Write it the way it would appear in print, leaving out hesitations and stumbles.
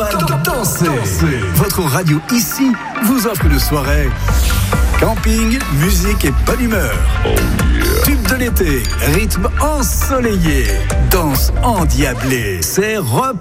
carnaval de danser. Votre radio ici vous offre une soirée camping, musique et bonne humeur. Tube de l'été, rythme ensoleillé, danse endiablée. C'est reparti.